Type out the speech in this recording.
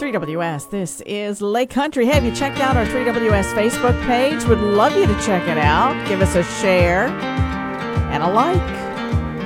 3WS. This is Lake Country. Have you checked out our 3WS Facebook page? Would love you to check it out. Give us a share and a like.